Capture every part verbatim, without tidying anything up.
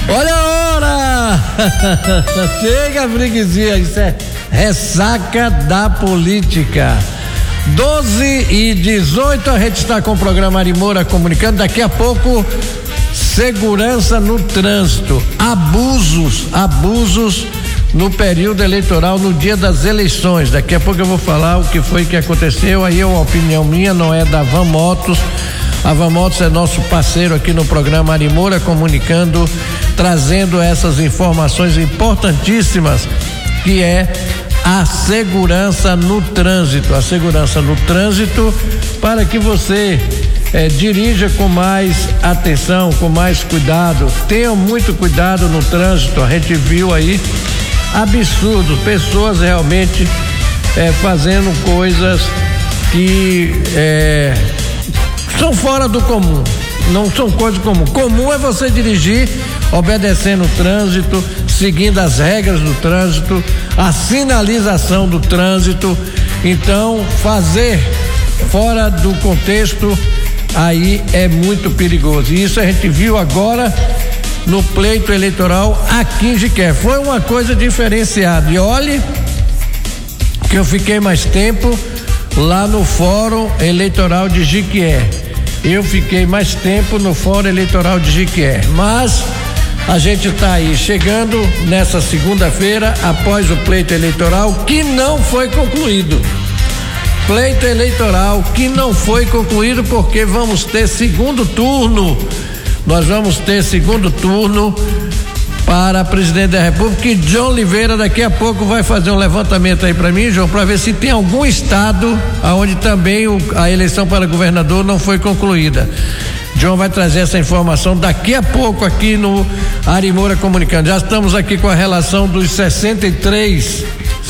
Olha a hora! Chega, freguesia, isso é ressaca da política. doze e dezoito, a gente está com o programa Ari Moura comunicando. Daqui a pouco, segurança no trânsito, abusos, abusos no período eleitoral, no dia das eleições. Daqui a pouco eu vou falar o que foi que aconteceu. Aí é uma opinião minha, não é da Van Motos. A Van Motos é nosso parceiro aqui no programa Ari Moura comunicando, trazendo essas informações importantíssimas, que é a segurança no trânsito, a segurança no trânsito para que você eh, dirija com mais atenção, com mais cuidado. Tenham muito cuidado no trânsito. A gente viu aí absurdo, pessoas realmente eh, fazendo coisas que eh, são fora do comum, não são coisas comuns. Comum é você dirigir obedecendo o trânsito, seguindo as regras do trânsito, a sinalização do trânsito. Então, fazer fora do contexto aí é muito perigoso. E isso a gente viu agora no pleito eleitoral aqui em Jiqué. Foi uma coisa diferenciada. E olhe que eu fiquei mais tempo lá no Fórum Eleitoral de Jiqué. Eu fiquei mais tempo no Fórum Eleitoral de Jiqué. Mas a gente está aí chegando nessa segunda-feira após o pleito eleitoral que não foi concluído. Pleito eleitoral que não foi concluído porque vamos ter segundo turno. Nós vamos ter segundo turno para presidente da República, e João Oliveira daqui a pouco vai fazer um levantamento aí para mim, João, para ver se tem algum estado onde também o, a eleição para governador não foi concluída. João vai trazer essa informação daqui a pouco aqui no Ari Moura comunicando. Já estamos aqui com a relação dos sessenta e três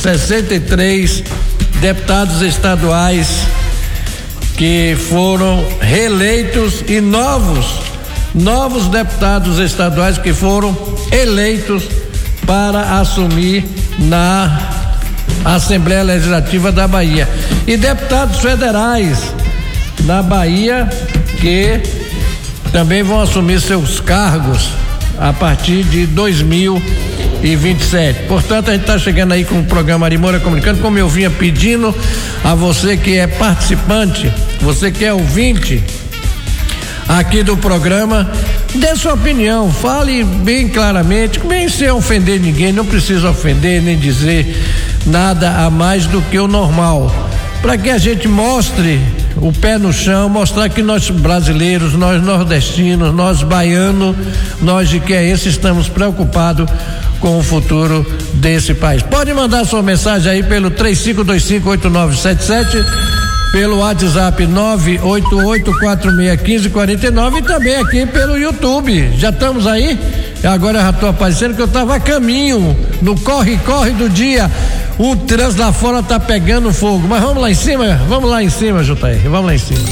deputados estaduais que foram reeleitos e novos novos deputados estaduais que foram eleitos para assumir na Assembleia Legislativa da Bahia, e deputados federais na Bahia que também vão assumir seus cargos a partir de dois mil e vinte e sete. Portanto, a gente está chegando aí com o programa Ari Moura comunicando, como eu vinha pedindo a você que é participante, você que é ouvinte aqui do programa, dê sua opinião, fale bem claramente, bem sem ofender ninguém, não precisa ofender nem dizer nada a mais do que o normal, para que a gente mostre o pé no chão, mostrar que nós brasileiros, nós nordestinos, nós baianos, nós jiqueenses estamos preocupados com o futuro desse país. Pode mandar sua mensagem aí pelo três cinco dois cinco oito nove sete sete, pelo WhatsApp nove oito oito quatro seis um cinco quatro nove, e também aqui pelo YouTube. Já estamos aí? Agora eu já estou aparecendo que eu estava a caminho no corre-corre do dia. O trânsito lá fora tá pegando fogo, mas vamos lá em cima, vamos lá em cima, J R, vamos lá em cima.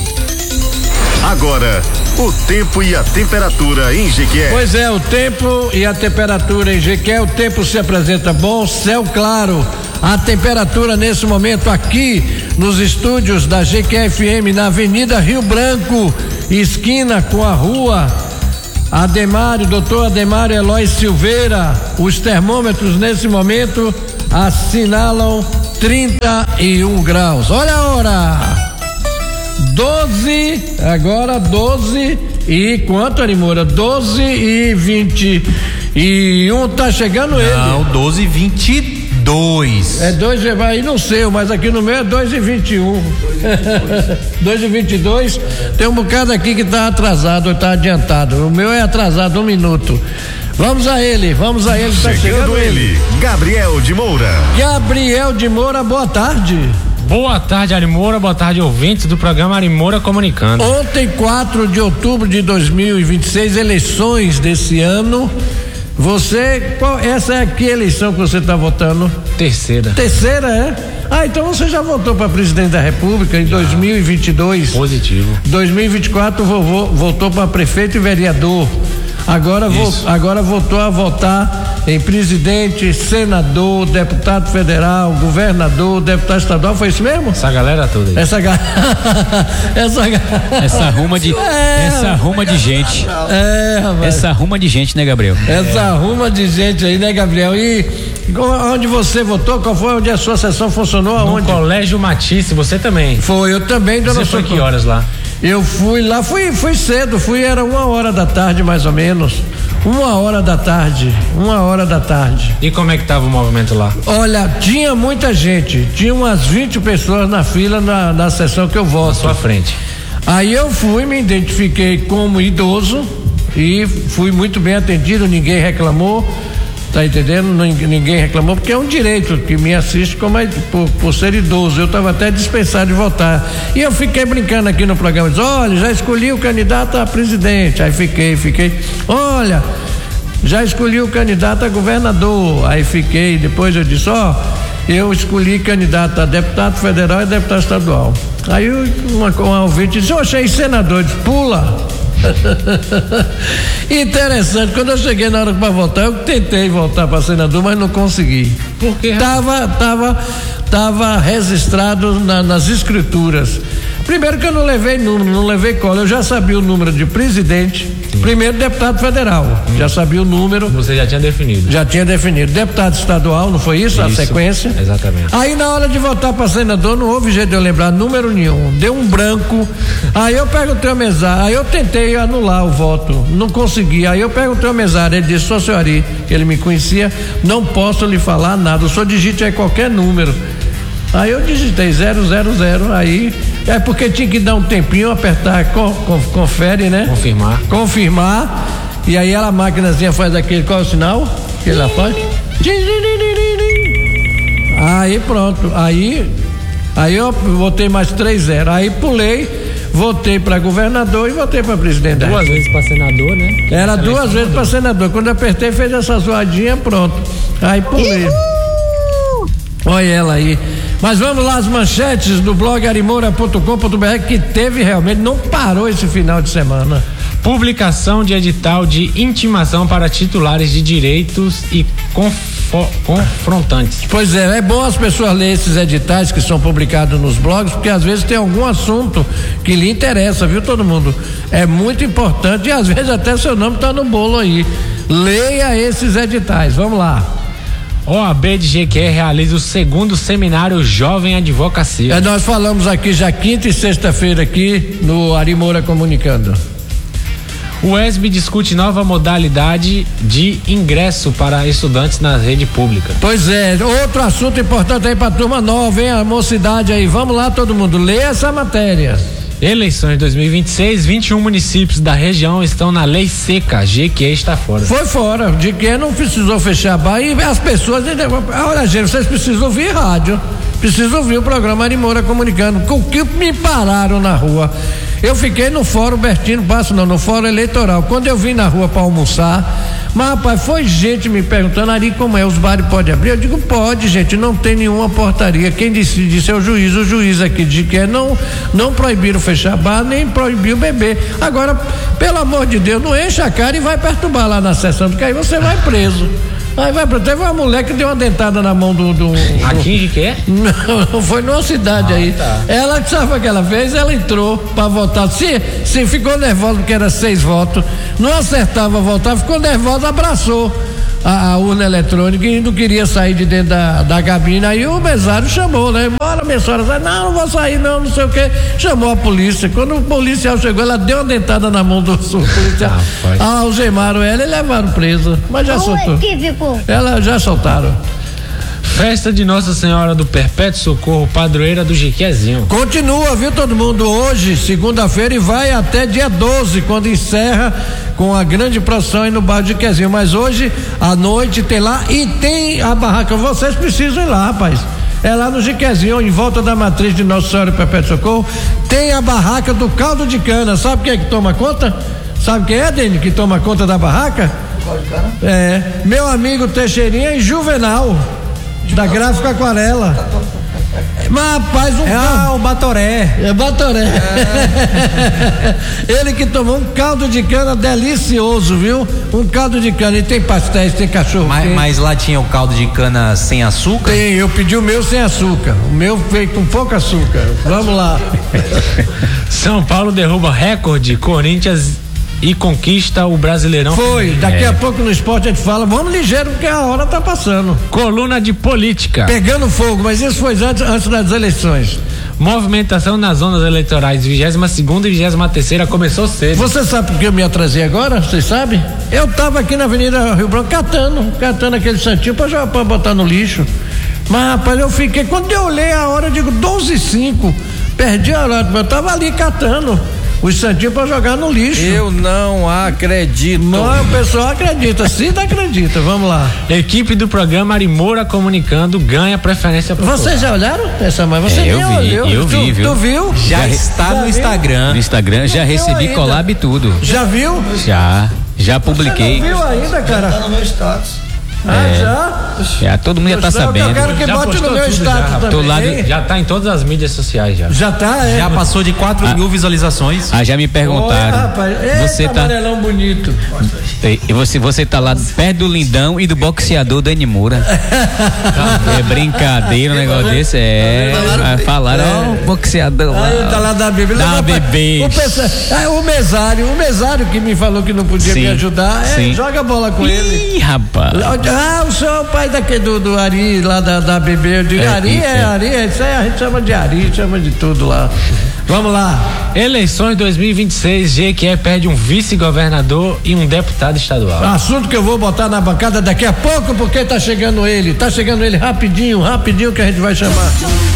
Agora, o tempo e a temperatura em Jequié. Pois é, o tempo e a temperatura em Jequié. O tempo se apresenta bom, céu claro. A temperatura nesse momento aqui nos estúdios da Jequié F M, na Avenida Rio Branco, esquina com a rua Ademário, doutor Ademário Eloy Silveira. Os termômetros nesse momento assinalam trinta e um graus. Olha a hora! doze, agora doze e quanto, Ari Moura? doze e vinte e um, tá chegando ele. Não, doze e vinte e dois. É dois, aí não sei, mas aqui no meu é dois e vinte e um. dois e vinte e dois. Tem um bocado aqui que tá atrasado, tá adiantado. O meu é atrasado um minuto. Vamos a ele, vamos a ele, tá chegando, chegando ele. Gabriel de Moura. Gabriel de Moura, boa tarde. Boa tarde, Ari Moura, boa tarde, ouvintes do programa Ari Moura comunicando. Ontem, quatro de outubro de dois mil e vinte e seis, eleições desse ano. Você, qual, essa é a que eleição que você está votando? Terceira. Terceira, é? Ah, então você já votou para presidente da República em dois mil e vinte e dois. Positivo. dois mil e vinte e quatro vovô, voltou para prefeito e vereador. Agora, vo, agora voltou a votar em presidente, senador, deputado federal, governador, deputado estadual, foi isso mesmo? Essa galera toda aí. Essa galera. essa Essa ruma de, é, essa ruma de gente. É, rapaz. Essa ruma de gente, né, Gabriel? Essa é. ruma de gente aí, né, Gabriel? E onde você votou? Qual foi? Onde a sua sessão funcionou? Aonde? No Colégio Matisse, você também. Foi, eu também, dona Você foi que horas lá? Eu fui lá, fui, fui cedo, fui, era uma hora da tarde mais ou menos. Uma hora da tarde, uma hora da tarde. E como é que tava o movimento lá? Olha, tinha muita gente, tinha umas vinte pessoas na fila na, na sessão que eu voto. Na sua frente. Aí eu fui, me identifiquei como idoso e fui muito bem atendido, ninguém reclamou. Tá entendendo? Ninguém reclamou, porque é um direito que me assiste como é, por, por ser idoso. Eu estava até dispensado de votar. E eu fiquei brincando aqui no programa, disse, olha, já escolhi o candidato a presidente. Aí fiquei, fiquei, olha, já escolhi o candidato a governador. Aí fiquei, depois eu disse, ó, oh, eu escolhi candidato a deputado federal e deputado estadual. Aí uma, uma ouvinte disse, eu achei senador, disse, pula. Interessante, quando eu cheguei na hora para votar, eu tentei voltar para senador, mas não consegui. Por quê? Tava, tava, tava registrado na, nas escrituras. Primeiro que eu não levei número, não levei cola, eu já sabia o número de presidente, sim. Primeiro deputado federal, hum. já sabia o número. Você já tinha definido. Já tinha definido. Deputado estadual, não foi isso? isso a sequência? Exatamente. Aí na hora de votar para senador, não houve jeito de eu lembrar número nenhum, deu um branco. Aí eu perguntei ao mesário, aí eu tentei anular o voto, não consegui. Aí eu perguntei ao mesário, ele disse, só senhori, que ele me conhecia, não posso lhe falar nada, o senhor digite aí qualquer número. Aí eu digitei zero zero zero, aí é porque tinha que dar um tempinho, apertar, con, con, confere, né? Confirmar. Confirmar, e aí ela, a maquinazinha faz aquele, qual é o sinal que ela faz? Aí pronto, aí, aí eu votei mais três zero, aí pulei, votei para governador e votei para presidente. Duas vezes para senador, né? Era Essa duas vezes para senador, quando eu apertei fez essa zoadinha, pronto, aí pulei. Olha ela aí. Mas vamos lá, as manchetes do blog arimoura ponto com ponto br, que teve realmente, não parou esse final de semana. Publicação de edital de intimação para titulares de direitos e confo, confrontantes. Pois é, é bom as pessoas lerem esses editais que são publicados nos blogs, porque às vezes tem algum assunto que lhe interessa, viu, todo mundo? É muito importante e às vezes até seu nome está no bolo aí. Leia esses editais, vamos lá. O A B de Jequié realiza o segundo seminário Jovem Advocacia. É, nós falamos aqui já quinta e sexta-feira aqui no Arimoura Comunicando. O E S B discute nova modalidade de ingresso para estudantes na rede pública. Pois é, outro assunto importante aí para a turma nova, hein? A mocidade aí, vamos lá todo mundo, lê essa matéria. Eleições dois mil e vinte e seis, vinte e um municípios da região estão na lei seca. Jequié está fora. Foi fora. Jequié não precisou fechar bar e as pessoas. Olha, gente, vocês precisam ouvir rádio. Precisam ouvir o programa Arimoura Comunicando. Com o que me pararam na rua? Eu fiquei no Fórum Bertino Passo, não, no Fórum Eleitoral. Quando eu vim na rua para almoçar, mas rapaz, foi gente me perguntando, Ari, como é, os bares podem abrir? Eu digo, pode, gente, não tem nenhuma portaria. Quem decide isso é o juiz. O juiz aqui de que não, não proibiram fechar bar, nem proibiu beber. Agora, pelo amor de Deus, não enche a cara e vai perturbar lá na sessão, porque aí você vai preso. Aí vai pra. Teve uma mulher que deu uma dentada na mão do. do, do Aqui de quê? Não, foi numa cidade ah, aí. Tá. Ela, sabe o que ela fez? Ela entrou pra votar. Se, se ficou nervosa porque era seis votos, não acertava votar, ficou nervosa, abraçou a, a urna eletrônica e não queria sair de dentro da, da cabine. Aí o mesário chamou, né? Bora, minha senhora. Não, não vou sair, não, não sei o quê. Chamou a polícia. Quando o policial chegou, ela deu uma dentada na mão do policial. Ah, algemaram ela e levaram presa. Mas já soltou. Ela já soltaram. Festa de Nossa Senhora do Perpétuo Socorro, padroeira do Jequiézinho. Continua, viu, todo mundo? Hoje, segunda-feira, e vai até dia doze, quando encerra com a grande procissão aí no bairro de Jequiézinho. Mas hoje, à noite, tem lá e tem a barraca. Vocês precisam ir lá, rapaz. É lá no Jequiézinho, em volta da matriz de Nossa Senhora do Perpétuo Socorro, tem a barraca do caldo de cana. Sabe quem é que toma conta? Sabe quem é, Deni, que toma conta da barraca? Caldo de cana? É, meu amigo Teixeirinha e Juvenal, da Gráfica Aquarela. Mas, rapaz, um É caldo. ah, o Batoré. É Batoré. É. Ele que tomou um caldo de cana delicioso, viu? Um caldo de cana. E tem pastéis, tem cachorro. Mas, mas lá tinha o caldo de cana sem açúcar? Tem, eu pedi o meu sem açúcar. O meu veio com pouco açúcar. Vamos lá. São Paulo derruba recorde, Corinthians e conquista o Brasileirão. Foi, daqui É. a pouco no esporte a gente fala, vamos ligeiro porque a hora tá passando. Coluna de política. Pegando fogo, mas isso foi antes, antes das eleições. Movimentação nas zonas eleitorais vigésima segunda e vigésima terceira começou cedo. Você sabe por que eu me atrasei agora? Vocês sabem? Eu tava aqui na Avenida Rio Branco catando, catando aquele santinho pra, já- pra botar no lixo. Mas rapaz, eu fiquei, quando eu olhei a hora, eu digo doze e cinco, perdi a hora, eu tava ali catando os santinhos pra jogar no lixo. Eu não acredito. Não, o pessoal acredita, Cida acredita, vamos lá. Equipe do programa Arimora Comunicando ganha preferência popular. Vocês já olharam essa mãe? Você É, eu nem vi, olhou. eu tu, vi, viu? Tu viu? Já, Já está já no viu? Instagram. No Instagram já Não viu recebi ainda. collab e tudo. Já viu? Já, já publiquei. Você não viu ainda, cara? Tá no meu status. Ah, É. já? Já, todo mundo já tá Eu sabendo. quero que Já bote no postou meu tudo status já, também. Tô lá do- hein? Já tá em todas as mídias sociais já. Já tá, é. Já passou de quatro mil visualizações. Ah, já me Olha, perguntaram. rapaz. Eita, Você tá, amarelão bonito. e você, você tá lá perto do lindão e do boxeador Dani Moura. É brincadeira um negócio desse, é. Ah, Falaram, ó, o boxeador lá. Aí tá lá da Bíblia. Da Rapaz, bebê. O, pessoal- ah, o mesário, o mesário que me falou que não podia Sim, me ajudar, é, sim. joga a bola com ele. Ih, rapaz. Ah, o senhor é o pai daquele do, do Ari, lá da, da bebê. Eu digo, É, Ari, é, é. Ari, é isso aí, a gente chama de Ari, chama de tudo lá. Vamos lá. Eleições dois mil e vinte e seis, Jequié perde um vice-governador e um deputado estadual. Assunto que eu vou botar na bancada daqui a pouco, porque tá chegando ele. Tá chegando ele rapidinho, rapidinho que a gente vai chamar.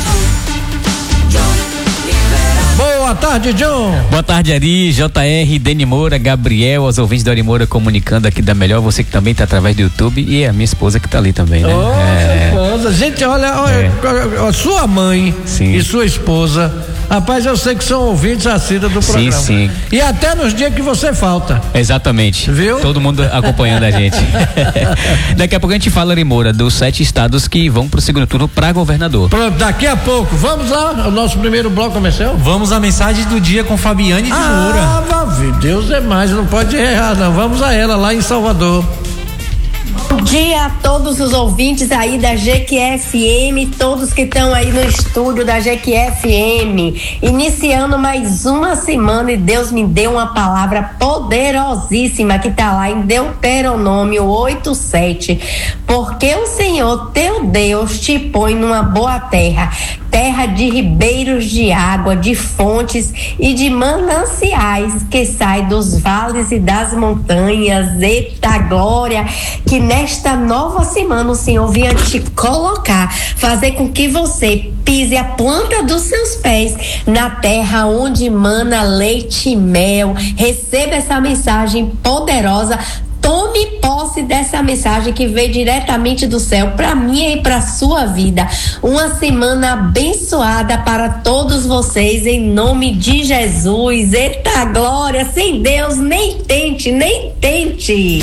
Boa tarde, John. Boa tarde, Ari, J R, Dani Moura, Gabriel, os ouvintes da Ari Moura comunicando aqui da Melhor, você que também tá através do YouTube e a minha esposa que tá ali também, né? Ô, É. esposa. Gente, olha, olha, olha, sua mãe Sim. e sua esposa, rapaz, eu sei que são ouvintes assíduos do Sim, programa. sim. E até nos dias que você falta. Exatamente. Viu? Todo mundo acompanhando a gente. Daqui a pouco a gente fala, Ari Moura, dos sete estados que vão pro segundo turno pra governador. Pronto, daqui a pouco. Vamos lá, o nosso primeiro bloco comercial? Vamos à mensagem do dia com Fabiane de Moura. Ah, mas Deus é mais, não pode errar, não. Vamos a ela lá em Salvador. Bom dia a todos os ouvintes aí da G Q F M, todos que estão aí no estúdio da G Q F M, iniciando mais uma semana e Deus me deu uma palavra poderosíssima que tá lá em Deuteronômio oito, sete, porque o Senhor teu Deus te põe numa boa terra, terra de ribeiros de água, de fontes e de mananciais que sai dos vales e das montanhas. Eita glória, que nesta nova semana o Senhor vinha te colocar, fazer com que você pise a planta dos seus pés na terra onde mana leite e mel. Receba essa mensagem poderosa. Tome posse dessa mensagem que veio diretamente do céu para mim e para sua vida. Uma semana abençoada para todos vocês em nome de Jesus. Eita glória, sem Deus nem tente, nem tente.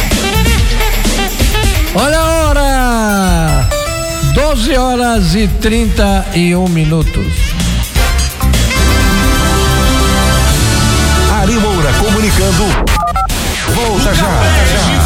Olha a hora! doze horas e trinta e um minutos. Ari Moura comunicando. Volta já.